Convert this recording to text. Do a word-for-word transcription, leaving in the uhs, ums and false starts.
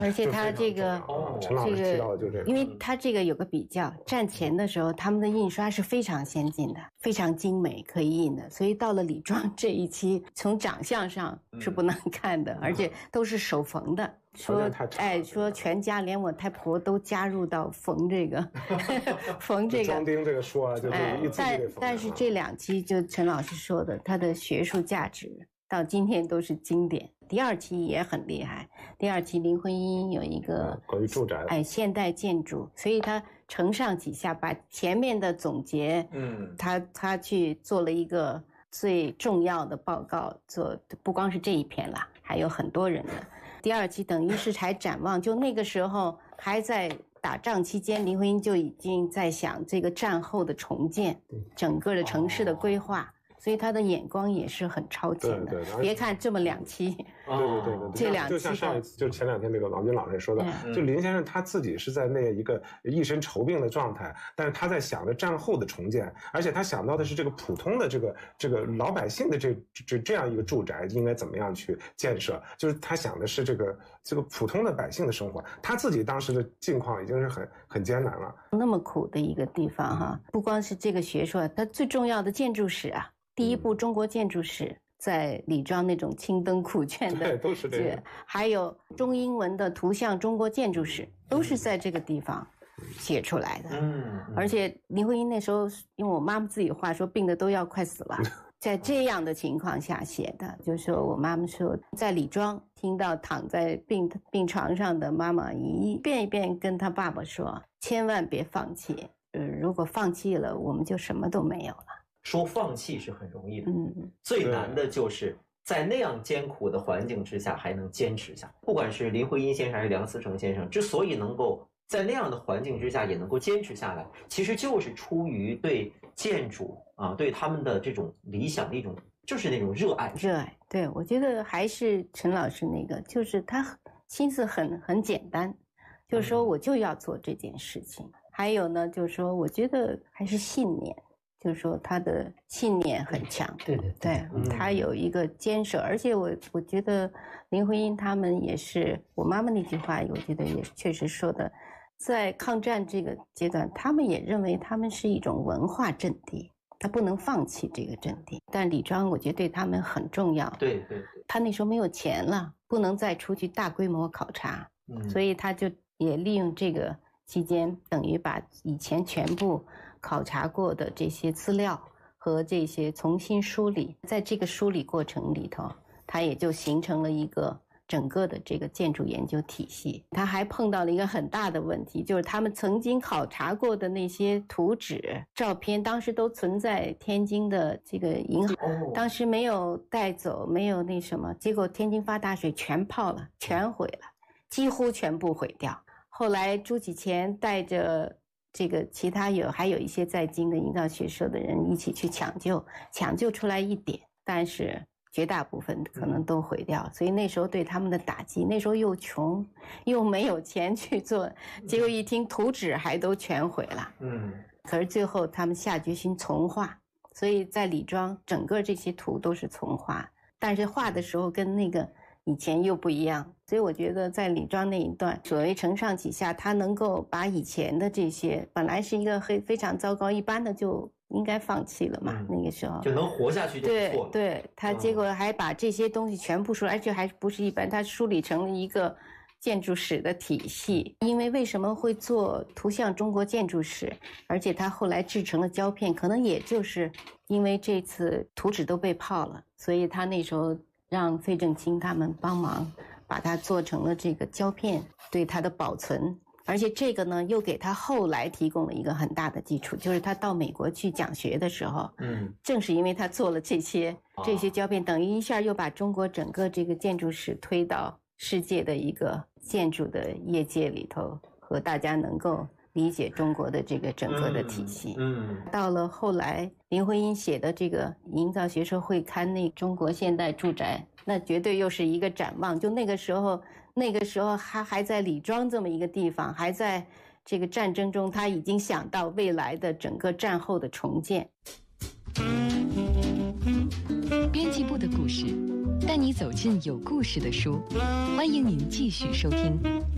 而且他这个哦，陈老师提到的就这个， 因为他这个有个比较，战前的时候他们的印刷是非常先进的，非常精美，可以印的，所以到了李庄这一期，从长相上是不能看的，嗯、而且都是手缝的。说哎，说全家连我太婆都加入到缝这个，缝这个装订这个书啊，就是一字一缝。 但是这两期就陈老师说的，它的学术价值到今天都是经典。第二期也很厉害，第二期林徽因有一个关于住宅， 哎，现代建筑，所以他承上启下，把前面的总结，嗯，他他去做了一个最重要的报告，做不光是这一篇啦，还有很多人的。第二期等于是才展望，就那个时候还在打仗期间，林徽因就已经在想这个战后的重建，整个的城市的规划。哦，所以他的眼光也是很超前的。 对对， 别看这么两期， 对对对对， 这两期就像上一次，就前两天那个王军老师说的，就林先生他自己是在那一个一身愁病的状态，但是他在想着战后的重建，而且他想到的是这个普通的这个这个老百姓的这这这样一个住宅应该怎么样去建设，就是他想的是这个这个普通的百姓的生活，他自己当时的境况已经是很很艰难了。 那么苦的一个地方哈，不光是这个学说，它最重要的建筑史啊。第一部中国建筑史在李庄那种青灯苦卷的， 对，都是这个， 还有中英文的图像中国建筑史，都是在这个地方写出来的。嗯，而且林徽因那时候用我妈妈自己话说，病的都要快死了，在这样的情况下写的，就是说我妈妈说，在李庄听到躺在病病床上的妈妈一遍一遍跟她爸爸说，千万别放弃，呃，如果放弃了，我们就什么都没有了。 说放弃是很容易的，嗯，最难的就是在那样艰苦的环境之下还能坚持下。不管是林徽因先生还是梁思成先生，之所以能够在那样的环境之下也能够坚持下来，其实就是出于对建筑啊，对他们的这种理想的一种，就是那种热爱。 热爱，对，我觉得还是陈老师那个，就是他心思很很简单，就是说我就要做这件事情。嗯、还有呢，就是说我觉得还是信念。就是说他的信念很强， 对对对, 对、嗯、他有一个坚守，而且我我觉得林徽因他们也是，我妈妈那句话，我觉得也确实说的，在抗战这个阶段，他们也认为他们是一种文化阵地，他不能放弃这个阵地。但李庄我觉得对他们很重要， 对对对， 他那时候没有钱了，不能再出去大规模考察，嗯、所以他就也利用这个期间，等于把以前全部考察过的这些资料和这些重新梳理，在这个梳理过程里头，它也就形成了一个整个的这个建筑研究体系。他还碰到了一个很大的问题，就是他们曾经考察过的那些图纸照片，当时都存在天津的这个银行，当时没有带走，没有那什么，结果天津发大水全泡了，全毁了，几乎全部毁掉。后来朱启潜带着这个其他有还有一些在京的营造学社的人一起去抢救，抢救出来一点，但是绝大部分可能都毁掉，所以那时候对他们的打击，那时候又穷又没有钱去做，结果一听图纸还都全毁了。嗯，可是最后他们下决心重画，所以在李庄整个这些图都是重画，但是画的时候跟那个以前又不一样，所以我觉得在李庄那一段，所谓承上启下，他能够把以前的这些本来是一个非非常糟糕，一般的就应该放弃了嘛，嗯、那个时候就能活下去就不错了。 对对，他结果还把这些东西全部梳理，而且还不是一般，他梳理成了一个建筑史的体系。因为为什么会做图像中国建筑史，而且他后来制成了胶片，可能也就是因为这次图纸都被泡了，所以他那时候让费正清他们帮忙把它做成了这个胶片，对它的保存，而且这个呢又给他后来提供了一个很大的基础，就是他到美国去讲学的时候，嗯，正是因为他做了这些这些胶片，等于一下又把中国整个这个建筑史推到世界的一个建筑的业界里头，和大家能够理解中国的这个整个的体系。嗯，嗯到了后来林徽因写的这个《营造学社会刊》那中国现代住宅，那绝对又是一个展望。就那个时候那个时候他还在李庄这么一个地方，还在这个战争中，他已经想到未来的整个战后的重建。 编辑部的故事，带你走进有故事的书，欢迎您继续收听。